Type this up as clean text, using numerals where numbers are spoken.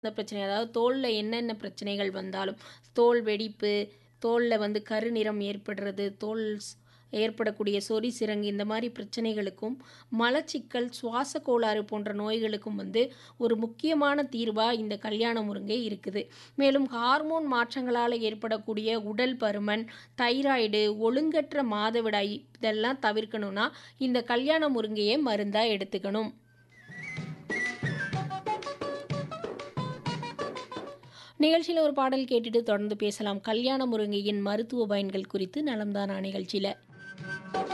இந்த பிரச்சனை அதாவது தோல்ல என்னென்ன பிரச்சனைகள் வந்தாலும், தோல் வெடிப்பு, தோல்ல கருநிறம் ஏற்படுறது, ஏற்படக்கூடிய சொறி சிரங்கு இந்த மாரி பிரச்சனைகளுக்கும், மலச்சிக்கல், சுவாச கோளாறு போன்ற நோய்களுக்கும் ஒரு முக்கியமான தீர்வா இந்த கல்யாண முருங்கை இருக்குது. மேலும் ஹார்மோன் மாற்றங்களால ஏற்படக்கூடிய உடல் பருமன், தைராய்டு, ஒழுங்கற்ற மாதவிடாய் இதெல்லாம் தவிர்க்கணும்னா, இந்த கல்யாண முருங்கைய மருந்தா எடுத்துக்கணும். நிகழ்ச்சியில ஒரு பாடல் கேட்டுட்டு தொடர்ந்து பேசலாம். கல்யாண முருங்கையின் மருத்துவ பயன்கள் குறித்து நலம்தானா நிகழ்ச்சியில.